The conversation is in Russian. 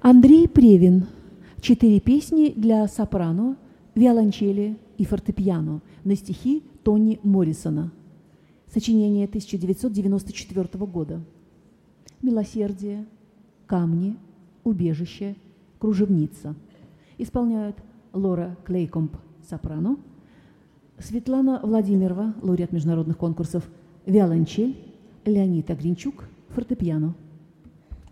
Андрей Превин. 4 песни для сопрано, виолончели и фортепиано на стихи Тони Моррисона. Сочинение 1994 года. «Милосердие», «Камни», «Убежище», «Кружевница». Исполняют Лора Клейкомб, сопрано, Светлана Владимирова, лауреат международных конкурсов, виолончель, Леонид Огринчук, фортепиано.